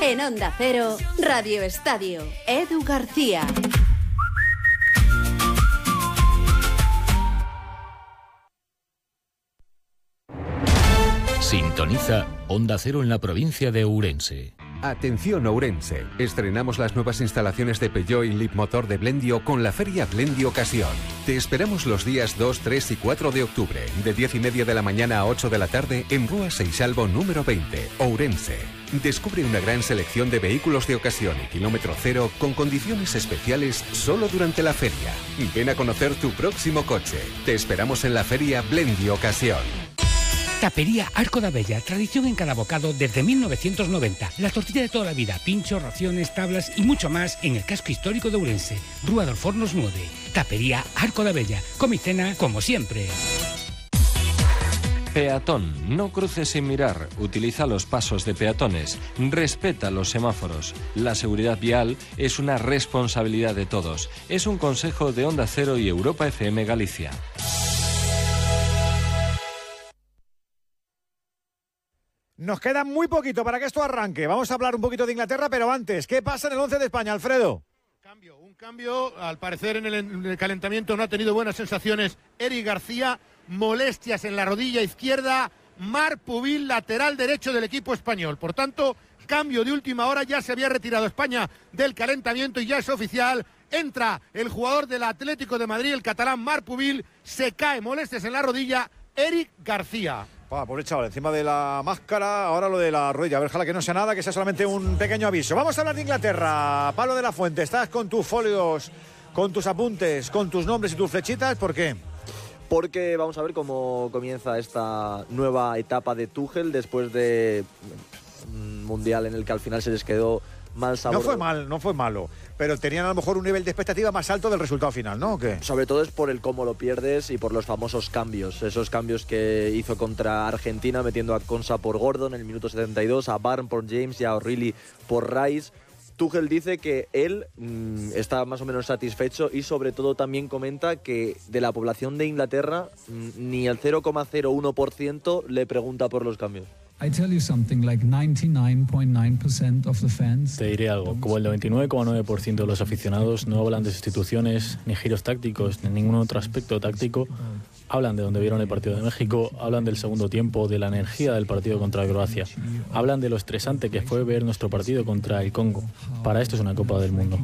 En Onda Cero, Radio Estadio, Edu García. Sintoniza Onda Cero en la provincia de Ourense. Atención Ourense, estrenamos las nuevas instalaciones de Peugeot y Leapmotor de Blendio con la Feria Blendio Ocasión. Te esperamos los días 2, 3 y 4 de octubre, de 10:30 de la mañana a 8 de la tarde en Rúa Seixalbo número 20, Ourense. Descubre una gran selección de vehículos de ocasión y kilómetro cero con condiciones especiales solo durante la feria. Ven a conocer tu próximo coche. Te esperamos en la Feria Blendio Ocasión. Tapería Arco da Bella, tradición en cada bocado desde 1990. La tortilla de toda la vida, pinchos, raciones, tablas y mucho más en el casco histórico de Ourense. Rúa dos Fornos 9. Tapería Arco da Bella. Come y cena como siempre. Peatón, no cruces sin mirar, utiliza los pasos de peatones, respeta los semáforos. La seguridad vial es una responsabilidad de todos. Es un consejo de Onda Cero y Europa FM Galicia. Nos queda muy poquito para que esto arranque. Vamos a hablar un poquito de Inglaterra, pero antes, ¿qué pasa en el 11 de España, Alfredo? Un cambio, al parecer en el calentamiento no ha tenido buenas sensaciones Eric García, molestias en la rodilla izquierda, Marc Pubil, lateral derecho del equipo español. Por tanto, cambio de última hora, ya se había retirado España del calentamiento y ya es oficial. Entra el jugador del Atlético de Madrid, el catalán Marc Pubil, se cae, molestias en la rodilla, Eric García. Pobre chaval, encima de la máscara, ahora lo de la rodilla. A ver, ojalá que no sea nada, que sea solamente un pequeño aviso. Vamos a hablar de Inglaterra. Pablo de la Fuente, estás con tus folios, con tus apuntes, con tus nombres y tus flechitas. ¿Por qué? Porque vamos a ver cómo comienza esta nueva etapa de Tuchel después de un mundial en el que al final se les quedó mal sabor. No fue malo, pero tenían a lo mejor un nivel de expectativa más alto del resultado final, ¿no? ¿O qué? Sobre todo es por el cómo lo pierdes y por los famosos cambios. Esos cambios que hizo contra Argentina, metiendo a Konsa por Gordon en el minuto 72, a Barnes por James y a O'Reilly por Rice. Tuchel dice que él está más o menos satisfecho y sobre todo también comenta que de la población de Inglaterra ni el 0,01% le pregunta por los cambios. I tell you something, like 99.9% of the fans. Te diré algo, como el 99,9% de los aficionados no hablan de sustituciones, ni giros tácticos, ni ningún otro aspecto táctico. Hablan de donde vieron el partido de México, hablan del segundo tiempo, de la energía del partido contra Croacia. Hablan de lo estresante que fue ver nuestro partido contra el Congo. Para esto es una Copa del Mundo.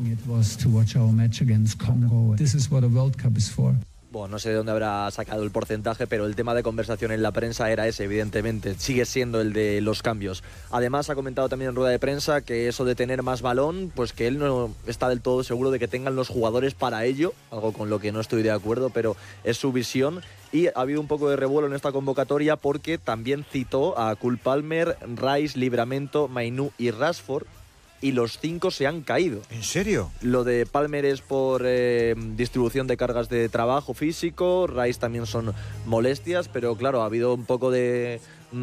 Bueno, no sé de dónde habrá sacado el porcentaje, pero el tema de conversación en la prensa era ese, evidentemente. Sigue siendo el de los cambios. Además, ha comentado también en rueda de prensa que eso de tener más balón, pues que él no está del todo seguro de que tengan los jugadores para ello, algo con lo que no estoy de acuerdo, pero es su visión. Y ha habido un poco de revuelo en esta convocatoria porque también citó a Cole Palmer, Rice, Livramento, Mainoo y Rashford, y los 5 se han caído. ¿En serio? Lo de Palmer es por distribución de cargas de trabajo físico, Rice también son molestias, pero claro, ha habido un poco de,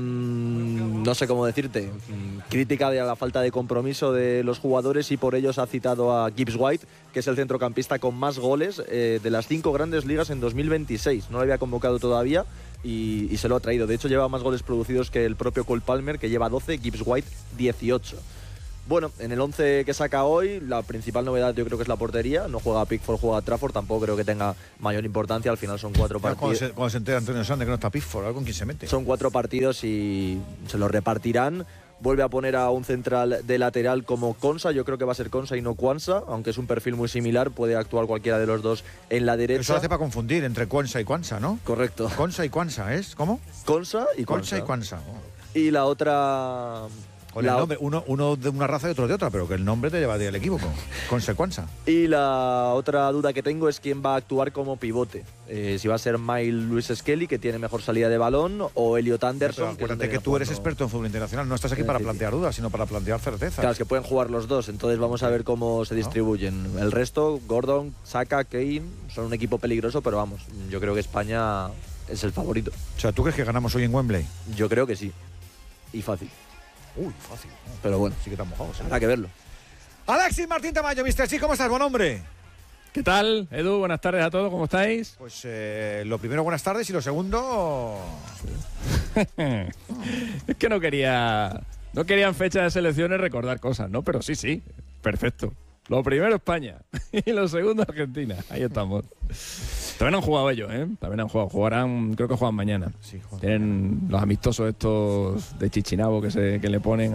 no sé cómo decirte, crítica de la falta de compromiso de los jugadores y por ello se ha citado a Gibbs White, que es el centrocampista con más goles de las 5 grandes ligas en 2026. No lo había convocado todavía y se lo ha traído. De hecho, lleva más goles producidos que el propio Cole Palmer, que lleva 12, Gibbs White 18. Bueno, en el 11 que saca hoy, la principal novedad yo creo que es la portería. No juega Pickford, juega Trafford, tampoco creo que tenga mayor importancia. Al final son 4 partidos. Cuando se entera Antonio Sande que no está Pickford, a ver con quién se mete. Son 4 partidos y se los repartirán. Vuelve a poner a un central de lateral como Konsa. Yo creo que va a ser Konsa y no Quansah, aunque es un perfil muy similar. Puede actuar cualquiera de los dos en la derecha. Eso lo hace para confundir entre Quansah y Quansah, ¿no? Correcto. Konsa y Quansah, ¿es? ¿Cómo? Konsa y Quansah. Y la otra... Con el nombre, uno de una raza y otro de otra, pero que el nombre te lleva del equívoco. Consecuencia. Y la otra duda que tengo es quién va a actuar como pivote. Si va a ser Miles Lewis Skelly, que tiene mejor salida de balón, o Elliot Anderson. Pero acuérdate que tú eres experto en fútbol internacional. No estás aquí para plantear dudas, sino para plantear certezas. Claro, es que pueden jugar los dos. Entonces vamos a ver cómo se distribuyen. El resto, Gordon, Saka, Kane, son un equipo peligroso, pero vamos, yo creo que España es el favorito. O sea, ¿tú crees que ganamos hoy en Wembley? Yo creo que sí. Y fácil. Uy, fácil. Pero bueno, sí que están mojados. Habrá que verlo. Alexis Martín Tamayo, Mr. Chi, ¿cómo estás? Buen hombre. ¿Qué tal, Edu? Buenas tardes a todos, ¿cómo estáis? Pues lo primero, buenas tardes, y lo segundo... Es que no quería No querían fecha de selecciones recordar cosas, ¿no? Pero sí, perfecto. Lo primero España y lo segundo Argentina. Ahí estamos. También han jugado ellos, ¿eh? También han jugado. Creo que juegan mañana. Sí, tienen los amistosos estos de Chichinabo que le ponen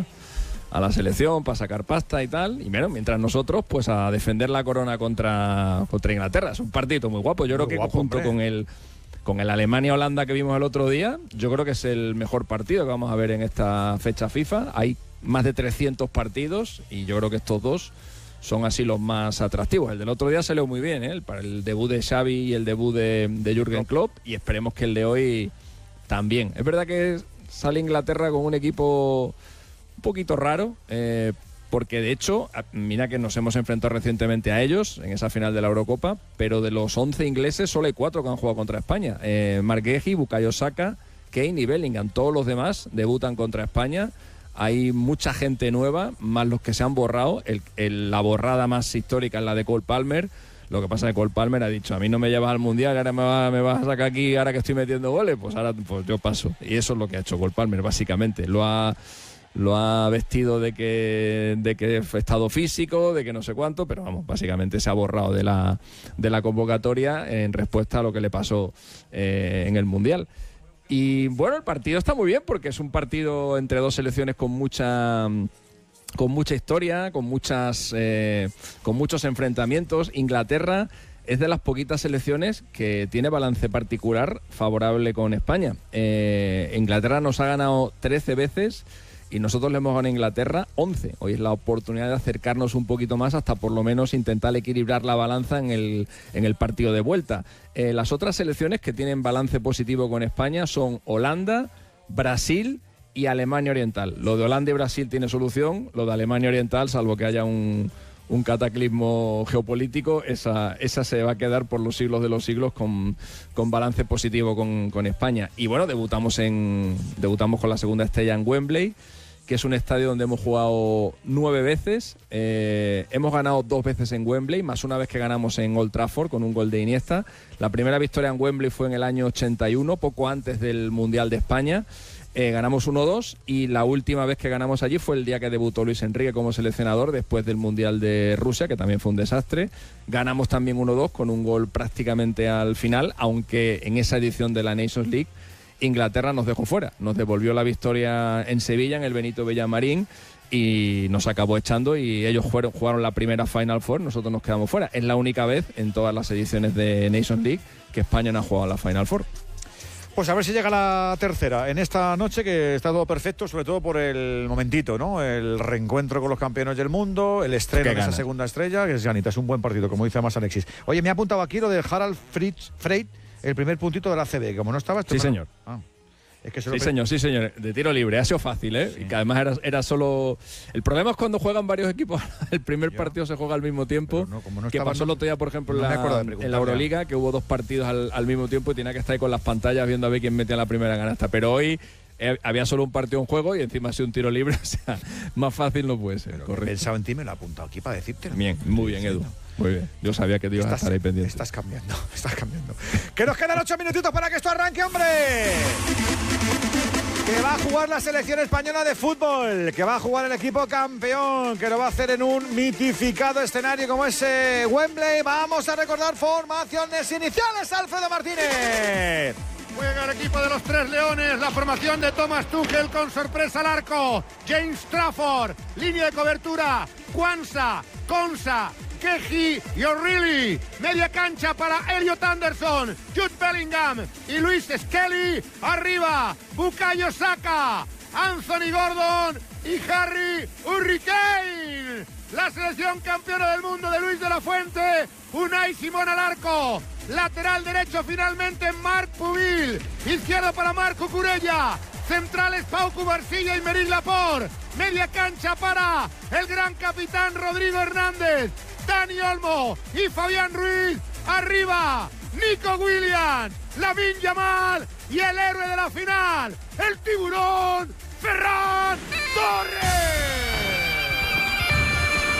a la selección para sacar pasta y tal. Y bueno, mientras nosotros, pues a defender la corona contra Inglaterra. Es un partido muy guapo. Yo creo que junto con el Alemania-Holanda que vimos el otro día, yo creo que es el mejor partido que vamos a ver en esta fecha FIFA. Hay más de 300 partidos y yo creo que estos dos son así los más atractivos. El del otro día salió muy bien, ¿eh? Para el debut de Xavi y el debut de Jürgen Klopp, y esperemos que el de hoy también. Es verdad que sale Inglaterra con un equipo un poquito raro, porque de hecho, mira que nos hemos enfrentado recientemente a ellos en esa final de la Eurocopa, pero de los 11 ingleses solo hay 4 que han jugado contra España. Marc Guehi, Bukayo Saka, Kane y Bellingham. Todos los demás debutan contra España. Hay mucha gente nueva, más los que se han borrado. La borrada más histórica es la de Cole Palmer. Lo que pasa es que Cole Palmer ha dicho: a mí no me llevas al Mundial, ahora me vas a sacar aquí, ahora que estoy metiendo goles, pues ahora pues yo paso. Y eso es lo que ha hecho Cole Palmer, básicamente. Lo ha vestido de que fue estado físico, de que no sé cuánto, pero vamos, básicamente se ha borrado de la convocatoria en respuesta a lo que le pasó en el Mundial. Y bueno, el partido está muy bien porque es un partido entre dos selecciones con mucha historia, con muchos enfrentamientos. Inglaterra es de las poquitas selecciones que tiene balance particular favorable con España. Inglaterra nos ha ganado 13 veces y nosotros le hemos ganado a Inglaterra 11. Hoy es la oportunidad de acercarnos un poquito más hasta por lo menos intentar equilibrar la balanza en el partido de vuelta. Las otras selecciones que tienen balance positivo con España son Holanda, Brasil y Alemania Oriental. Lo de Holanda y Brasil tiene solución, lo de Alemania Oriental, salvo que haya un cataclismo geopolítico, esa se va a quedar por los siglos de los siglos con balance positivo con España. Y bueno, debutamos con la segunda estrella en Wembley, que es un estadio donde hemos jugado 9 veces. Hemos ganado 2 veces en Wembley, más una vez que ganamos en Old Trafford con un gol de Iniesta. La primera victoria en Wembley fue en el año 81, poco antes del Mundial de España. Ganamos 1-2 y la última vez que ganamos allí fue el día que debutó Luis Enrique como seleccionador después del Mundial de Rusia, que también fue un desastre. Ganamos también 1-2 con un gol prácticamente al final, aunque en esa edición de la Nations League Inglaterra nos dejó fuera. Nos devolvió la victoria en Sevilla, en el Benito Villamarín, y nos acabó echando y ellos jugaron la primera Final Four, nosotros nos quedamos fuera. Es la única vez en todas las ediciones de Nations League que España no ha jugado la Final Four. Pues a ver si llega la tercera en esta noche, que está todo perfecto, sobre todo por el momentito, ¿no? El reencuentro con los campeones del mundo, el estreno de esa segunda estrella, que es Janita, es un buen partido, como dice más Alexis. Oye, me ha apuntado aquí lo de Harald Freyt, el primer puntito de la ACB, como no estaba... Sí, señor. Es que sí, señor, de tiro libre, ha sido fácil, ¿eh? Sí. Y que además era solo... El problema es cuando juegan varios equipos, el primer partido se juega al mismo tiempo, que pasó el otro día, por ejemplo, en la Euroliga, que hubo 2 partidos al mismo tiempo y tenía que estar ahí con las pantallas viendo a ver quién metía la primera canasta. Pero hoy había solo un partido en juego y encima ha sido un tiro libre, o sea, más fácil no puede ser. He pensado en ti, me lo he apuntado aquí para decirte. Bien, muy bien, Edu. Muy bien, yo sabía que te ibas a estar ahí pendiente. Estás cambiando. Que nos quedan 8 minutitos para que esto arranque, hombre. Que va a jugar la selección española de fútbol, que va a jugar el equipo campeón, que lo va a hacer en un mitificado escenario como ese Wembley. Vamos a recordar formaciones iniciales, Alfredo Martínez. Juega el equipo de los Tres Leones, la formación de Thomas Tuchel con sorpresa al arco. James Trafford, línea de cobertura, Kwanzaa, Konsa, Keji y O'Reilly. Media cancha para Elliot Anderson, Jude Bellingham y Luis Skelly. Arriba, Bukayo Saka, Anthony Gordon y Harry Hurricane. La selección campeona del mundo de Luis de la Fuente, Unai Simón al arco. Lateral derecho finalmente Marc Pubil. Izquierdo para Marco Curella. Centrales Pau Cubarsilla y Merín Laporte. Media cancha para el gran capitán Rodrigo Hernández, Dani Olmo y Fabián Ruiz. Arriba, Nico Williams, Lamine Yamal y el héroe de la final, el tiburón, Ferran Torres.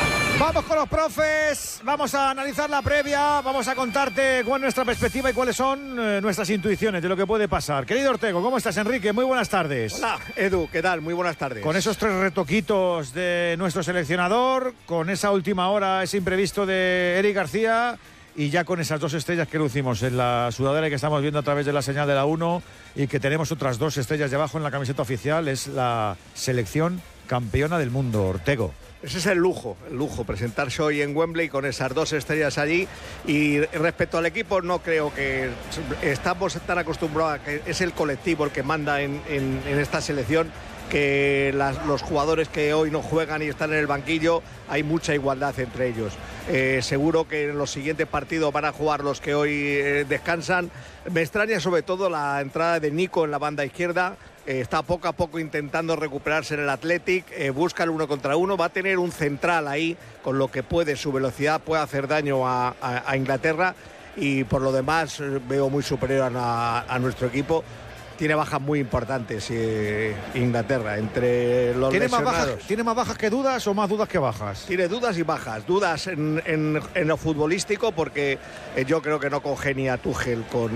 Vamos con los profes, vamos a analizar la previa, vamos a contarte cuál es nuestra perspectiva y cuáles son nuestras intuiciones de lo que puede pasar. Querido Ortego, ¿cómo estás, Enrique? Muy buenas tardes. Hola, Edu, ¿qué tal? Muy buenas tardes. Con esos 3 retoquitos de nuestro seleccionador, con esa última hora, ese imprevisto de Eric García y ya con esas 2 estrellas que lucimos en la sudadera que estamos viendo a través de la señal de la 1 y que tenemos otras 2 estrellas debajo en la camiseta oficial, es la selección campeona del mundo, Ortego. Ese es el lujo, presentarse hoy en Wembley con esas 2 estrellas allí. Y respecto al equipo, no creo que estamos tan acostumbrados a que es el colectivo el que manda en esta selección, que los jugadores que hoy no juegan y están en el banquillo, hay mucha igualdad entre ellos. Seguro que en los siguientes partidos van a jugar los que hoy descansan. Me extraña sobre todo la entrada de Nico en la banda izquierda. Está poco a poco intentando recuperarse en el Athletic, busca el 1 contra 1, va a tener un central ahí, con lo que puede, su velocidad puede hacer daño a Inglaterra, y por lo demás veo muy superior a nuestro equipo. Tiene bajas muy importantes Inglaterra, entre los lesionados. ¿Tiene más bajas que dudas o más dudas que bajas? Tiene dudas y bajas. Dudas en lo futbolístico, porque yo creo que no congenia Tuchel con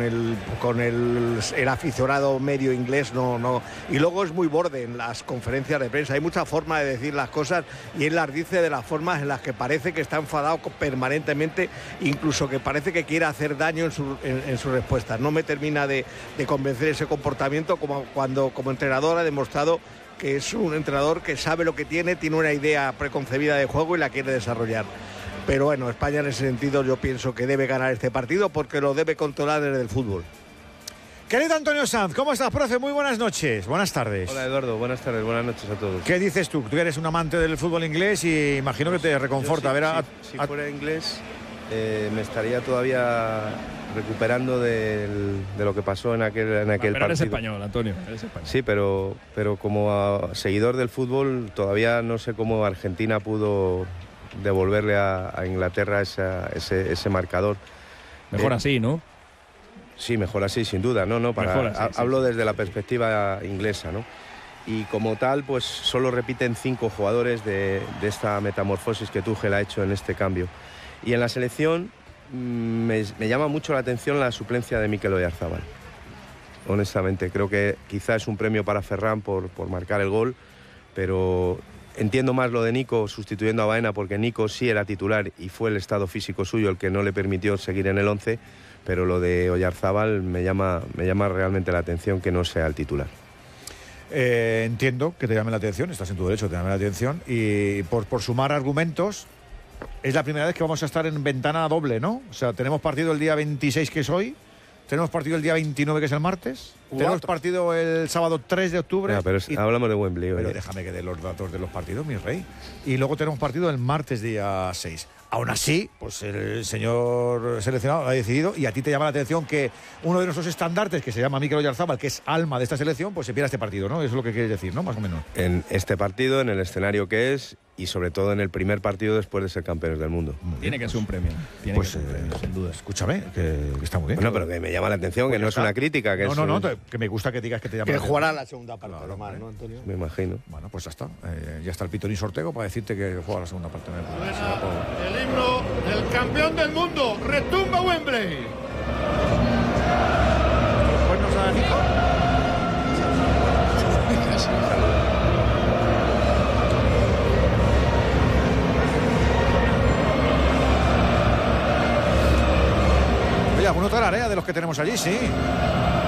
el aficionado medio inglés. No. Y luego es muy borde en las conferencias de prensa. Hay mucha forma de decir las cosas y él las dice de las formas en las que parece que está enfadado permanentemente, incluso que parece que quiere hacer daño en sus respuestas. No me termina de convencer ese comportamiento, como cuando como entrenador ha demostrado que es un entrenador que sabe lo que tiene una idea preconcebida de juego y la quiere desarrollar. Pero bueno, España en ese sentido yo pienso que debe ganar este partido, porque lo debe controlar desde el fútbol. Querido Antonio Sanz, ¿cómo estás, profe? Muy buenas noches, buenas tardes. Hola, Eduardo, buenas tardes, buenas noches a todos. ¿Qué dices tú? Tú eres un amante del fútbol inglés y imagino que te reconforta. Si fuera inglés, me estaría todavía recuperando de lo que pasó en aquel partido. Eres español, Antonio. Eres español. Sí, pero como seguidor del fútbol, todavía no sé cómo Argentina pudo devolverle a Inglaterra ese marcador. Mejor así, ¿no? Sí, mejor así, sin duda. Hablo desde la perspectiva inglesa, ¿no? Y como tal, pues solo repiten 5 jugadores de esta metamorfosis que Tuchel ha hecho en este cambio. Y en la selección me llama mucho la atención la suplencia de Mikel Oyarzabal. Honestamente, creo que quizá es un premio para Ferran por marcar el gol, pero entiendo más lo de Nico sustituyendo a Baena, porque Nico sí era titular y fue el estado físico suyo el que no le permitió seguir en el 11, pero lo de Oyarzabal me llama realmente la atención que no sea el titular. Entiendo que te llame la atención, estás en tu derecho, te llame la atención, y por sumar argumentos, es la primera vez que vamos a estar en ventana doble, ¿no? O sea, tenemos partido el día 26, que es hoy, tenemos partido el día 29, que es el martes, tenemos partido el sábado 3 de octubre. Pero hablamos de Wembley. Pero déjame que dé los datos de los partidos, mi rey. Y luego tenemos partido el martes día 6. Aún así, pues el señor seleccionado lo ha decidido, y a ti te llama la atención que uno de nuestros estandartes, que se llama Mikel Oyarzabal, que es alma de esta selección, pues se pierda este partido, ¿no? Eso es lo que quieres decir, ¿no? Más o menos. En este partido, en el escenario que es, y sobre todo en el primer partido después de ser campeones del mundo. Tiene que ser un premio. Tiene que ser un premio, sin duda. Escúchame, que está muy bien. Bueno, pero que me llama la atención, que no es una crítica. Que que me gusta que digas que te llama la atención. Que jugará la segunda parte, normal, ¿no, Antonio? Me imagino. Bueno, pues ya está. Ya está el Pitonís Ortego para decirte que juega la segunda parte. El himno del campeón del mundo, retumba Wembley. Pues nos ha dicho. Oye, ¿alguna otra área de los que tenemos allí? Sí.